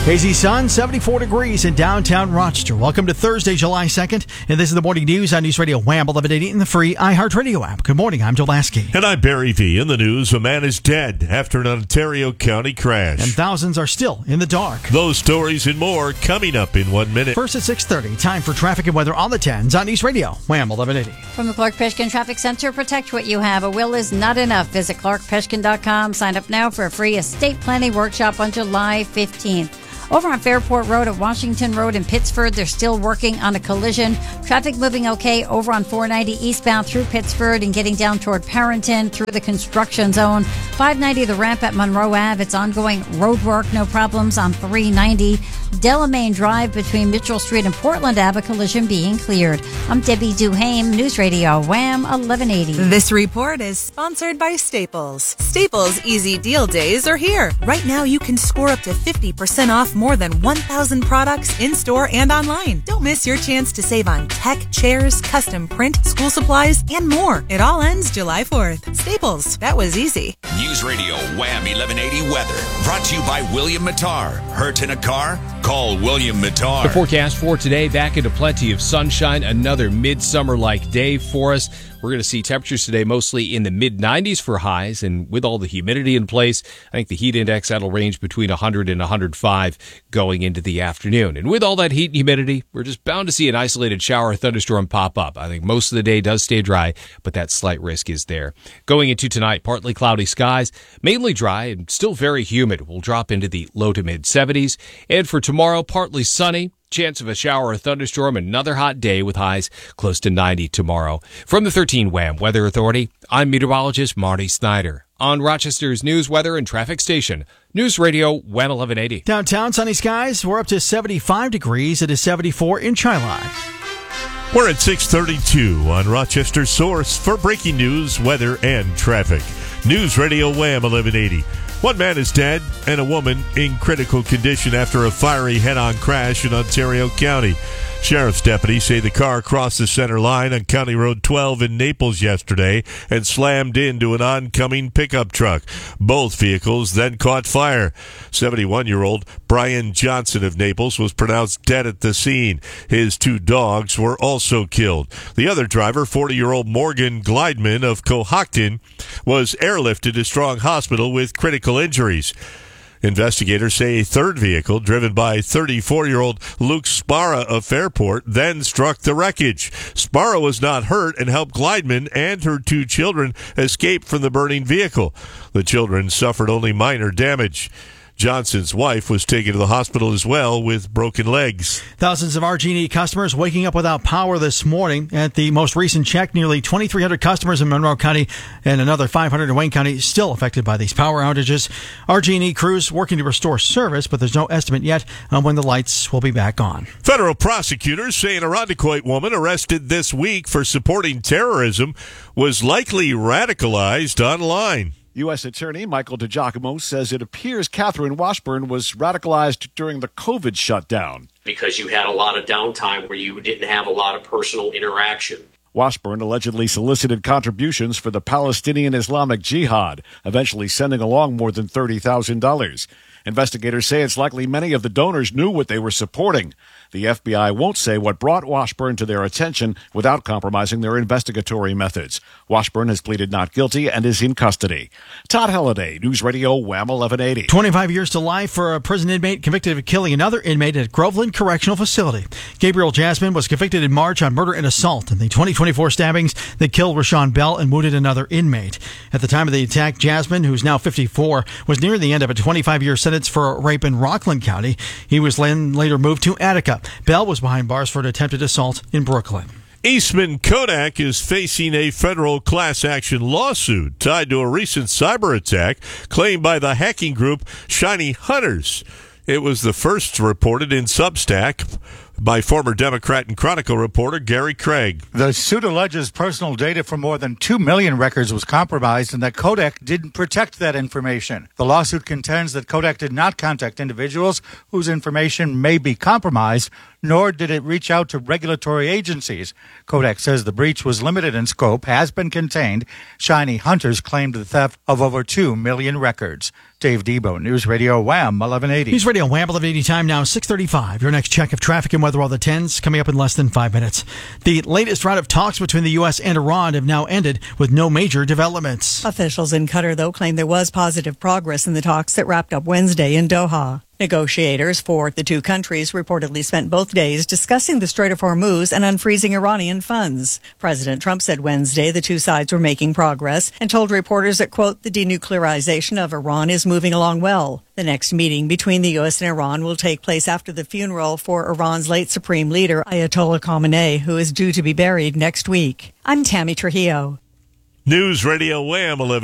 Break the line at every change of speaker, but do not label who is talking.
Hazy sun, 74 degrees in downtown Rochester. Welcome to Thursday, July 2nd, and this is the morning news on News Radio Wham 1180 in the free iHeartRadio app. Good morning, I'm Joe Lasky.
And I'm Barry V. In the news, a man is dead after an Ontario County crash.
And thousands are still in the dark.
Those stories and more coming up in 1 minute.
First at 6:30, time for traffic and weather on the 10s on News Radio Wham 1180.
From the Clark Peshkin Traffic Center, protect what you have. A will is not enough. Visit clarkpeshkin.com. Sign up now for a free estate planning workshop on July 15th. Over on Fairport Road at Washington Road in Pittsford, they're still working on a collision. Traffic moving okay over on 490 eastbound through Pittsford and getting down toward Parrington through the construction zone. 590 the ramp at Monroe Ave. It's ongoing road work, no problems on 390. Delamain Drive between Mitchell Street and Portland Ave, a collision being cleared. I'm Debbie Duhame, News Radio Wham 1180.
This report is sponsored by Staples. Staples Easy Deal Days are here. Right now you can score up to 50% off more than 1,000 products in-store and online. Don't miss your chance to save on tech, chairs, custom print, school supplies, and more. It all ends July 4th. Staples, that was easy.
News Radio Wham 1180 weather. Brought to you by William Mattar. Hurt in a car? Call William Mattar.
The forecast for today, back into plenty of sunshine. Another midsummer-like day for us. We're going to see temperatures today mostly in the mid-90s for highs, and with all the humidity in place, I think the heat index, that'll range between 100 and 105 going into the afternoon. And with all that heat and humidity, we're just bound to see an isolated shower or thunderstorm pop up. I think most of the day does stay dry, but that slight risk is there. Going into tonight, partly cloudy skies, mainly dry and still very humid. We'll drop into the low to mid-70s. And for tomorrow, partly sunny. Chance of a shower or thunderstorm, another hot day with highs close to 90 tomorrow. From the 13 Wham Weather Authority, I'm meteorologist Marty Snyder. On Rochester's news, weather, and traffic station, News Radio Wham 1180.
Downtown, sunny skies. We're up to 75 degrees. It is 74 in Chilai.
We're at 6:32 on Rochester's source for breaking news, weather, and traffic. News Radio Wham 1180. One man is dead and a woman in critical condition after a fiery head-on crash in Ontario County. Sheriff's deputies say the car crossed the center line on County Road 12 in Naples yesterday and slammed into an oncoming pickup truck. Both vehicles then caught fire. 71-year-old Brian Johnson of Naples was pronounced dead at the scene. His two dogs were also killed. The other driver, 40-year-old Morgan Glideman of Cohocton, was airlifted to Strong Hospital with critical injuries. Investigators say a third vehicle, driven by 34-year-old Luke Sparra of Fairport, then struck the wreckage. Sparra was not hurt and helped Glideman and her two children escape from the burning vehicle. The children suffered only minor damage. Johnson's wife was taken to the hospital as well with broken legs.
Thousands of RG&E customers waking up without power this morning. At the most recent check, nearly 2,300 customers in Monroe County and another 500 in Wayne County still affected by these power outages. RG&E crews working to restore service, but there's no estimate yet on when the lights will be back on.
Federal prosecutors say an Irondequoit woman arrested this week for supporting terrorism was likely radicalized online.
U.S. Attorney Michael DiGiacomo says it appears Catherine Washburn was radicalized during the COVID shutdown.
Because you had a lot of downtime where you didn't have a lot of personal interaction.
Washburn allegedly solicited contributions for the Palestinian Islamic Jihad, eventually sending along more than $30,000. Investigators say it's likely many of the donors knew what they were supporting. The FBI won't say what brought Washburn to their attention without compromising their investigatory methods. Washburn has pleaded not guilty and is in custody. Todd Halliday, News Radio Wham 1180.
25 years to life for a prison inmate convicted of killing another inmate at Groveland Correctional Facility. Gabriel Jasmine was convicted in March on murder and assault in the 2024 stabbings that killed Rashawn Bell and wounded another inmate. At the time of the attack, Jasmine, who's now 54, was near the end of a 25-year sentence for a rape in Rockland County. He was later moved to Attica. Bell was behind bars for an attempted assault in Brooklyn.
Eastman Kodak is facing a federal class action lawsuit tied to a recent cyber attack claimed by the hacking group Shiny Hunters. It was the first reported in Substack by former Democrat and Chronicle reporter Gary Craig.
The suit alleges personal data from more than 2 million records was compromised and that Kodak didn't protect that information. The lawsuit contends that Kodak did not contact individuals whose information may be compromised, nor did it reach out to regulatory agencies. Kodak says the breach was limited in scope, has been contained. Shiny Hunters claimed the theft of over 2 million records. Dave Debo, News Radio Wham 1180.
News Radio Wham 1180 time now 6:35. Your next check of traffic and weather, all the 10s coming up in less than 5 minutes. The latest round of talks between the U.S. and Iran have now ended with no major developments.
Officials in Qatar, though, claim there was positive progress in the talks that wrapped up Wednesday in Doha. Negotiators for the two countries reportedly spent both days discussing the Strait of Hormuz and unfreezing Iranian funds. President Trump said Wednesday the two sides were making progress and told reporters that, quote, the denuclearization of Iran is moving along well. The next meeting between the U.S. and Iran will take place after the funeral for Iran's late supreme leader, Ayatollah Khamenei, who is due to be buried next week. I'm Tammy Trujillo.
News Radio Wham 11.